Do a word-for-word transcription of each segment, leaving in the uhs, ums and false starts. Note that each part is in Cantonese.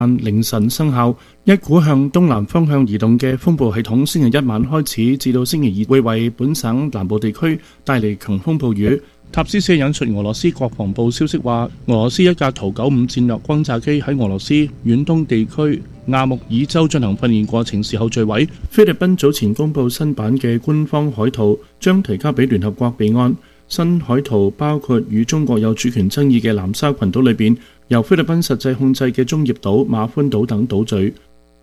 凌晨生效，一股向東南方向移動嘅風暴系統星期一晚開始至到星期二會為本省南部地區帶嚟強風暴雨。塔斯社引述俄羅斯國防部消息話，俄羅斯一架圖九五戰略轟炸機喺俄羅斯遠東地區亞穆爾州進行訓練過程時候墜毀。菲律賓早前公布新版嘅官方海圖，將提交俾聯合國備案。新海圖包括與中國有主權爭議嘅南沙群島裏邊由菲律賓實際控制嘅中業島、馬歡島等島嶼。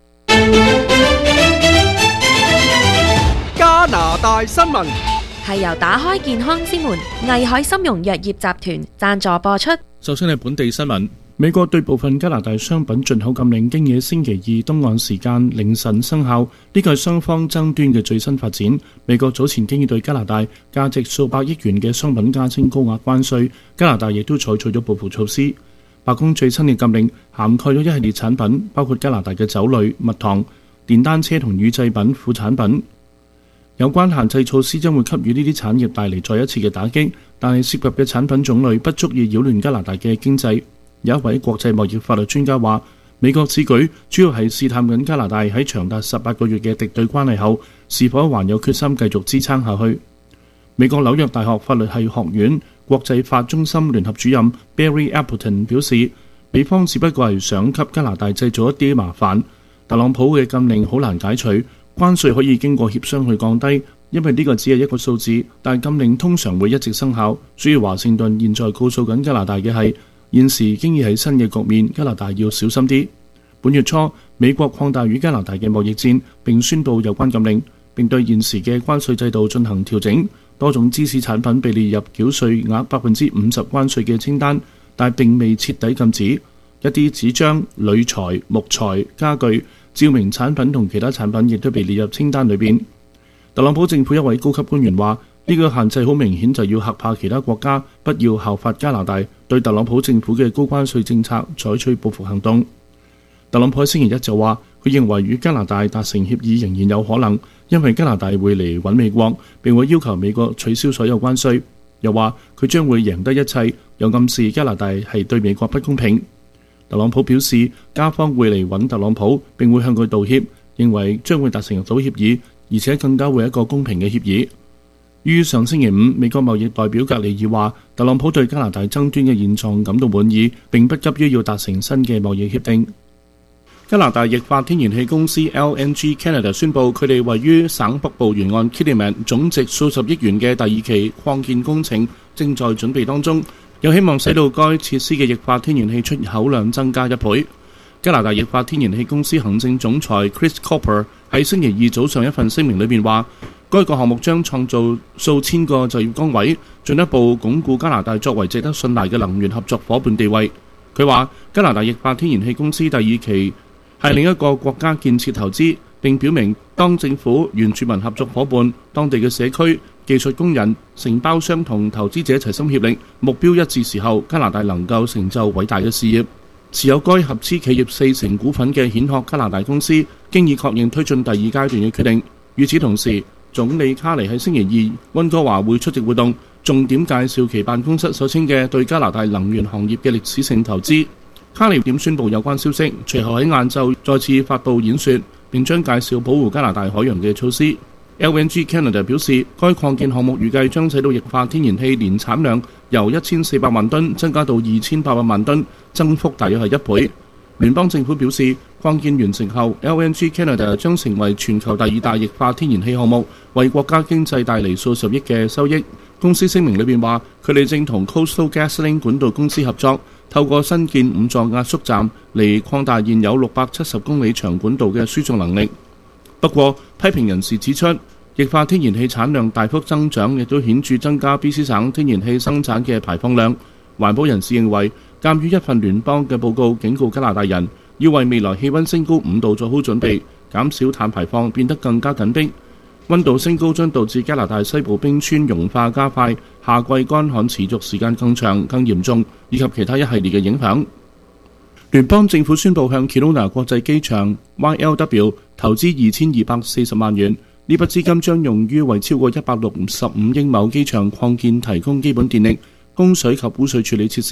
加拿大新聞係由打開健康之門藝海參茸藥業集團贊助播出。 首先係本地新聞，美國對部分加拿大商品進口禁令經喺星期二東岸時間凌晨生效，呢個係雙方爭端嘅最新發展。美國早前經已對加拿大價值數百億元嘅商品加徵高額關稅，加拿大亦都採取咗報復措施。白宮最新嘅禁令涵蓋咗一系列產品，包括加拿大嘅酒類、蜜糖、電單車同乳製品副產品。有關限制措施將會給予呢啲產業帶嚟再一次嘅打擊，但係涉及嘅產品種類不足以擾亂加拿大嘅經濟。有一位國際貿易法律專家話，美國此舉主要係試探緊加拿大喺長達十八個月嘅敵對關係後，是否還有決心繼續支撐下去。美國紐約大學法律系學院國際法中心聯合主任 Barry Appleton 表示，美方只不過係想給加拿大製造一啲麻煩。特朗普嘅禁令好難解除，關稅可以經過協商去降低，因為呢個只係一個數字，但禁令通常會一直生效。所以華盛頓現在告訴緊加拿大嘅係，現時經已喺新嘅局面，加拿大要小心啲。本月初，美國擴大與加拿大嘅貿易戰，並宣布有關禁令，並對現時嘅關稅制度進行調整。多種芝士產品被列入繳稅額百分之五十關稅嘅清單，但並未徹底禁止。一啲紙張、鋁材、木材、家具、照明產品同其他產品亦都被列入清單裏邊。特朗普政府一位高級官員話，呢個限制好明顯就要嚇怕其他國家，不要效法加拿大對特朗普政府嘅高關稅政策採取報復行動。特朗普喺星期一就話，佢認為與加拿大達成協議仍然有可能，因為加拿大會嚟揾美國，並會要求美國取消所有關稅。又話佢將會贏得一切，又暗示加拿大係對美國不公平。特朗普表示，加方會嚟揾特朗普，並會向佢道歉，認為將會達成到協議，而且更加會一個公平嘅協議。於上星期五，美國貿易代表格里爾話，特朗普對加拿大爭端嘅現狀感到滿意，並不急於要達成新嘅貿易協定。加拿大液化天然氣公司 L N G Canada 宣布，佢哋位於省北部沿岸 Kitimat 總值數十億元嘅第二期擴建工程正在準備當中，有希望使到該設施嘅液化天然氣出口量增加一倍。加拿大液化天然氣公司行政總裁 Chris Cooper 喺星期二早上一份聲明裏面話，該個項目將創造數千個就業崗位，進一步鞏固加拿大作為值得信賴嘅能源合作伙伴地位。佢話，加拿大液化天然氣公司第二期係另一個國家建設投資，並表明當政府、原住民合作伙伴、當地嘅社區、技術工人、承包商同投資者齊心協力，目標一致時候，加拿大能夠成就偉大嘅事業。持有該合資企業四成股份嘅蜆殼加拿大公司，經已確認推進第二階段嘅決定。與此同時，總理卡尼喺星期二溫哥華會出席活動，重點介紹其辦公室所稱嘅對加拿大能源行業嘅歷史性投資。卡尼點宣布有關消息，隨後喺晏晝再次發布演說，並將介紹保護加拿大海洋嘅措施。L N G Canada 表示，該擴建項目預計將使到液化天然氣年產量由一千四百萬噸增加到二千八百萬噸，增幅大約係一倍。聯邦政府表示，擴建完成後 ，L N G Canada 將成為全球第二大液化天然氣項目，為國家經濟帶嚟數十億嘅收益。公司聲明裏面話，佢哋正同 Coastal GasLink 管道公司合作，透過新建五座壓縮站嚟擴大現有六百七十公里長管道嘅輸送能力。不過，批評人士指出，液化天然氣產量大幅增長，亦都顯著增加 B C 省天然氣生產嘅排放量。環保人士認為，鑑於一份聯邦嘅報告警告加拿大人要為未來氣溫升高五度做好準備，減少碳排放變得更加緊迫。溫度升高將導致加拿大西部冰川融化加快，夏季乾旱持續時間更長、更嚴重，以及其他一系列嘅影響。聯邦政府宣布向 Kelowna 國際機場 Y L W 投資二千二百四十萬元，呢筆資金將用於為超過一百六十五英畝機場擴建提供基本電力、供水及污水處理設施，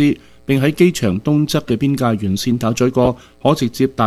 並喺機場東側嘅邊界沿線打嘴過，可直接達